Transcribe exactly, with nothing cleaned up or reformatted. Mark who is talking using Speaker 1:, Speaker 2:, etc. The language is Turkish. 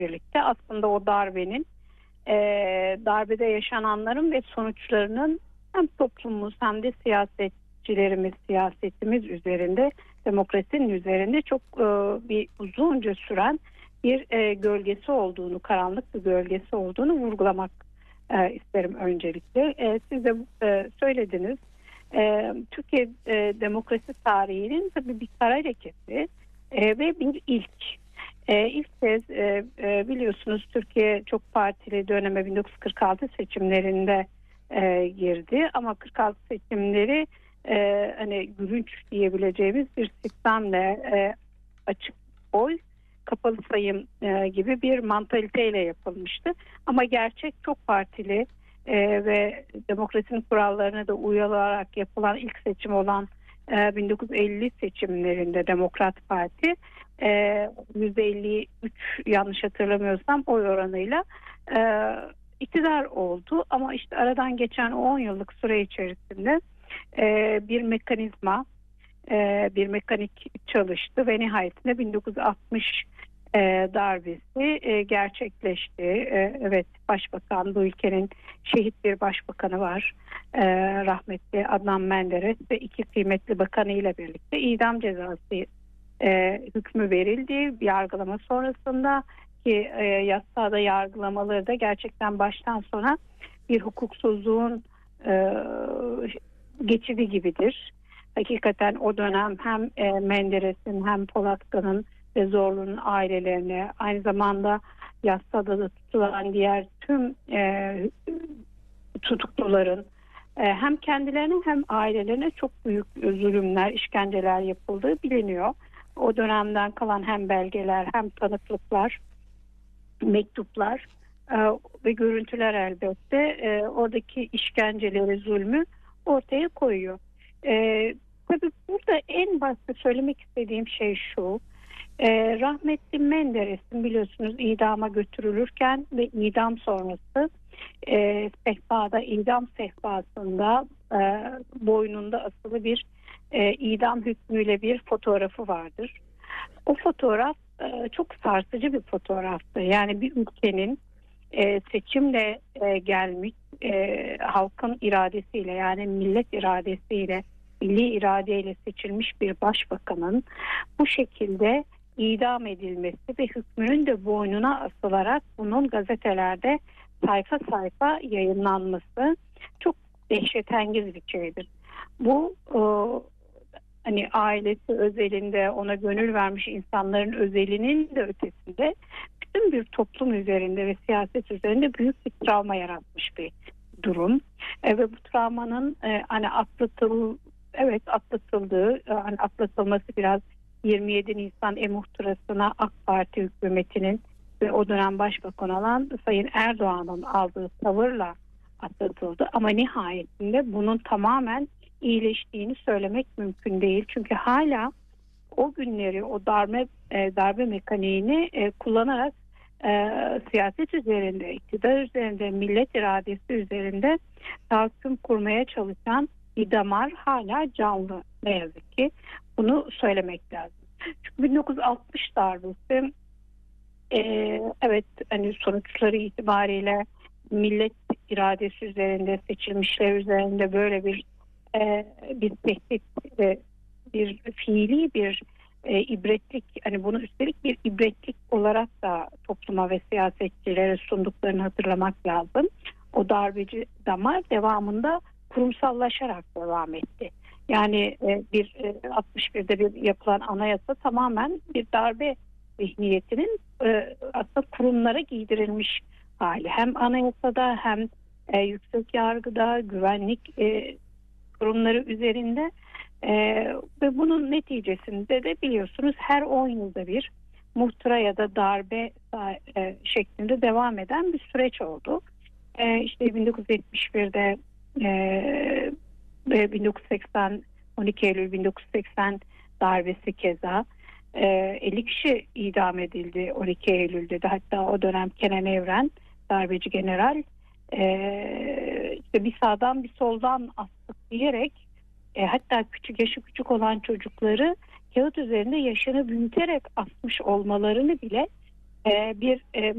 Speaker 1: birlikte aslında o darbenin, e, darbede yaşananların ve sonuçlarının hem toplumumuz hem de siyasetçilerimiz, siyasetimiz üzerinde, demokrasinin üzerinde çok e, bir uzunca süren bir e, gölgesi olduğunu, karanlık bir gölgesi olduğunu vurgulamak e, isterim öncelikle. E, siz de e, söylediniz. E, Türkiye e, demokrasi tarihinin tabii bir kara lekesi e, ve bir ilk. E, ilk kez e, e, biliyorsunuz Türkiye çok partili döneme bin dokuz yüz kırk altı seçimlerinde e, girdi ama kırk altı seçimleri e, hani gülünç diyebileceğimiz bir sistemle e, açık oy, kapalı sayım e, gibi bir mantaliteyle yapılmıştı. Ama gerçek çok partili e, ve demokrasinin kurallarına da uyularak yapılan ilk seçim olan e, bin dokuz yüz elli seçimlerinde Demokrat Parti e, yüzde elli üç yanlış hatırlamıyorsam oy oranıyla e, iktidar oldu. Ama işte aradan geçen on yıllık süre içerisinde e, bir mekanizma, e, bir mekanik çalıştı ve nihayetinde bin dokuz yüz altmış e, darbesi e, gerçekleşti. E, evet, başbakan, bu ülkenin şehit bir başbakanı var. E, rahmetli Adnan Menderes ve iki kıymetli bakanı ile birlikte idam cezası e, hükmü verildi. Yargılama sonrasında ki e, yasada yargılamaları da gerçekten baştan sona bir hukuksuzluğun e, geçidi gibidir. Hakikaten o dönem hem e, Menderes'in hem Polatkan'ın ve Zorlu'nun ailelerine, aynı zamanda yasada da tutulan diğer tüm e, tutukluların e, hem kendilerine hem ailelerine çok büyük zulümler, işkenceler yapıldığı biliniyor. O dönemden kalan hem belgeler hem tanıklıklar, mektuplar e, ve görüntüler elbette e, oradaki işkenceleri, zulmü ortaya koyuyor. E, tabii burada en başta söylemek istediğim şey şu. E, rahmetli Menderes'in biliyorsunuz idama götürülürken ve idam sonrası e, sehpada, idam sehpasında e, boynunda asılı bir e, idam hükmüyle bir fotoğrafı vardır. O fotoğraf e, çok sarsıcı bir fotoğraftı. Yani bir ülkenin e, seçimle e, gelmiş e, halkın iradesiyle, yani millet iradesiyle, milli iradeyle seçilmiş bir başbakanın bu şekilde idam edilmesi ve hükmünün de boynuna asılarak bunun gazetelerde sayfa sayfa yayınlanması çok dehşetengiz bir şeydir. Bu e, hani ailesi özelinde ona gönül vermiş insanların özelinin de ötesinde bütün bir toplum üzerinde ve siyaset üzerinde büyük bir travma yaratmış bir durum. E, ve bu travmanın e, hani atlatıl evet atlatıldığı, e, hani atlatılması biraz yirmi yedi Nisan e-muhtırasına AK Parti hükümetinin ve o dönem başbakan olan Sayın Erdoğan'ın aldığı tavırla atlatıldı. Ama nihayetinde bunun tamamen iyileştiğini söylemek mümkün değil. Çünkü hala o günleri, o darbe e, darbe mekaniğini e, kullanarak e, siyaset üzerinde, iktidar üzerinde, millet iradesi üzerinde tahakküm kurmaya çalışan bir damar hala canlı, ne yazık ki. Bunu söylemek lazım. Çünkü bin dokuz yüz altmış darbesi e, evet hani sonuçları itibariyle millet iradesi üzerinde, seçilmişler üzerinde böyle bir e, bir tehdit ve bir fiili bir e, ibretlik, hani bunu üstelik bir ibretlik olarak da topluma ve siyasetçilere sunduklarını hatırlamak lazım. O darbeci damar devamında kurumsallaşarak devam etti. Yani e, bir e, altmış birde bir yapılan anayasa tamamen bir darbe zihniyetinin e, aslında kurumlara giydirilmiş hali. Hem anayasada hem e, yüksek yargıda, güvenlik e, kurumları üzerinde e, ve bunun neticesinde de biliyorsunuz her on yılda bir muhtıra ya da darbe e, şeklinde devam eden bir süreç oldu. E, işte bin dokuz yüz yetmiş birde e, ve bin dokuz yüz seksen on iki Eylül bin dokuz yüz seksen darbesi keza e, elli kişi idam edildi on iki Eylül'de de, hatta o dönem Kenan Evren darbeci general e, işte bir sağdan bir soldan astık diyerek e, hatta küçük yaşı küçük olan çocukları kağıt üzerinde yaşını büyüterek asmış olmalarını bile e, bir e,